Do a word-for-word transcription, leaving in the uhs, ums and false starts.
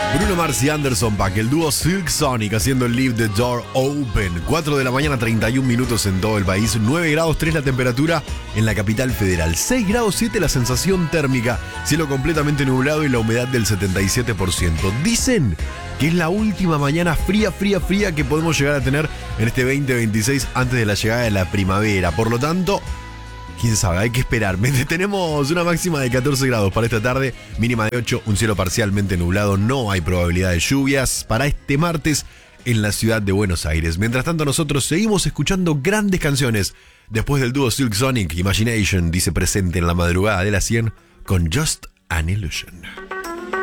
Bruno Mars y Anderson Paak, el dúo Silk Sonic haciendo el Leave the Door Open. cuatro de la mañana, treinta y un minutos en todo el país. nueve grados tres la temperatura en la capital federal. seis grados siete la sensación térmica. Cielo completamente nublado y la humedad del setenta y siete por ciento. Dicen que es la última mañana fría, fría, fría que podemos llegar a tener en este veinte veintiséis antes de la llegada de la primavera. Por lo tanto, quién sabe, hay que esperar. Tenemos una máxima de catorce grados para esta tarde, mínima de ocho, un cielo parcialmente nublado, no hay probabilidad de lluvias para este martes en la ciudad de Buenos Aires. Mientras tanto, nosotros seguimos escuchando grandes canciones. Después del dúo Silk Sonic, Imagination dice presente en la madrugada de las cien con Just an Illusion.